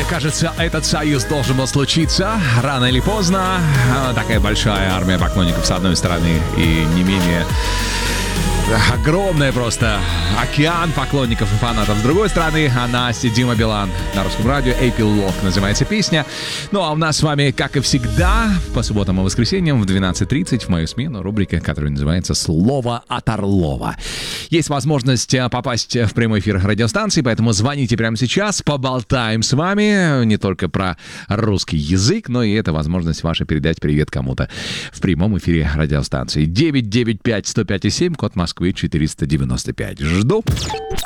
Мне кажется, этот союз должен был случиться рано или поздно. Такая большая армия поклонников с одной стороны и не менее огромная просто океан поклонников и фанатов с другой стороны. А Настя, Дима Билан на русском радио. «Эпилог» называется песня. Ну а у нас с вами, как и всегда, по субботам и воскресеньям в 12:30 в мою смену рубрика, которая называется «Слово от Орлова». Есть возможность попасть в прямой эфир радиостанции, поэтому звоните прямо сейчас, поболтаем с вами не только про русский язык, но и это возможность ваша передать привет кому-то в прямом эфире радиостанции. 995-105,7, код Москвы 495. Жду.